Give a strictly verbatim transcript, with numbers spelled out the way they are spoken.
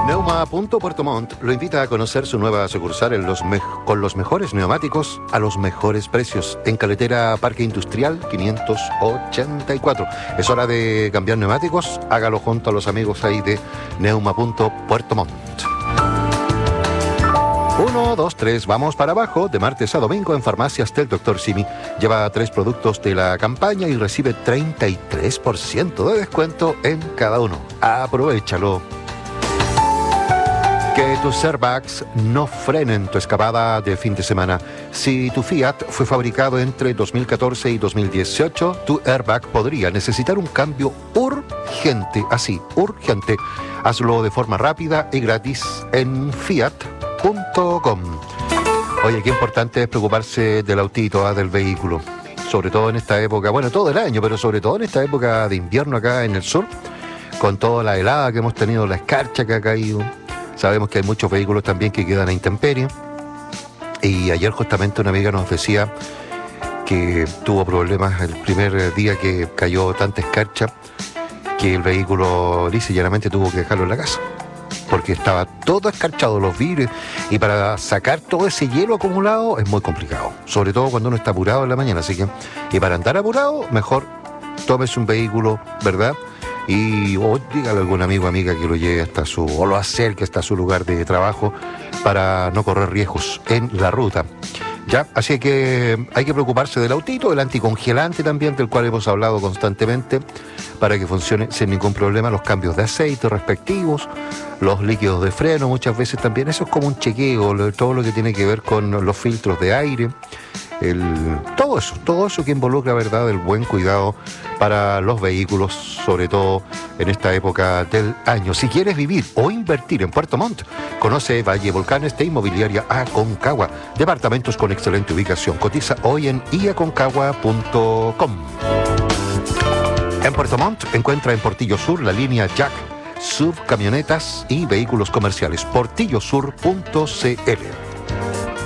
Neuma punto Puerto Montt lo invita a conocer su nueva sucursal en los me- con los mejores neumáticos a los mejores precios en Carretera Parque Industrial quinientos ochenta y cuatro. Es hora de cambiar neumáticos, hágalo junto a los amigos ahí de Neuma punto Puerto Montt. Uno, dos, tres, vamos para abajo. De martes a domingo en Farmacias del doctor Simi. Lleva tres productos de la campaña y recibe treinta y tres por ciento de descuento en cada uno. Aprovéchalo. Que tus airbags no frenen tu escapada de fin de semana. Si tu Fiat fue fabricado entre dos mil catorce y dos mil dieciocho, tu airbag podría necesitar un cambio urgente. Así, urgente. Hazlo de forma rápida y gratis en fiat punto com. Oye, qué importante es preocuparse del autito, ¿ah? Del vehículo. Sobre todo en esta época, bueno, todo el año, pero sobre todo en esta época de invierno acá en el sur, con toda la helada que hemos tenido, la escarcha que ha caído. Sabemos que hay muchos vehículos también que quedan a intemperie. Y ayer justamente una amiga nos decía que tuvo problemas el primer día que cayó tanta escarcha, que el vehículo lisa y llanamente tuvo que dejarlo en la casa, porque estaba todo escarchado, los vidrios, y para sacar todo ese hielo acumulado es muy complicado, sobre todo cuando uno está apurado en la mañana. Así que, y para andar apurado, mejor tómese un vehículo, ¿verdad? Y o dígale a algún amigo o amiga que lo lleve hasta su, o lo acerque hasta su lugar de trabajo para no correr riesgos en la ruta. Ya, así que hay que preocuparse del autito, del anticongelante también, del cual hemos hablado constantemente, para que funcione sin ningún problema, los cambios de aceite respectivos, los líquidos de freno muchas veces también. Eso es como un chequeo, lo, todo lo que tiene que ver con los filtros de aire, el, todo eso, todo eso que involucra, ¿verdad?, el buen cuidado para los vehículos, sobre todo en esta época del año. Si quieres vivir o invertir en Puerto Montt, conoce Valle Volcanes de Inmobiliaria Aconcagua. Departamentos con excelente ubicación. Cotiza hoy en i aconcagua punto com. En Puerto Montt encuentra en Portillo Sur la línea Jack, subcamionetas y vehículos comerciales. portillo sur punto c l.